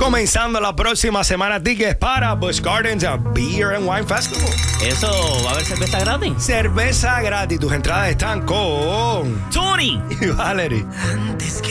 Comenzando la próxima semana, tickets para Busch Gardens Beer and Wine Festival. Eso, ¿va a haber cerveza gratis? Cerveza gratis. Tus entradas están con Tony y Valerie. Antes que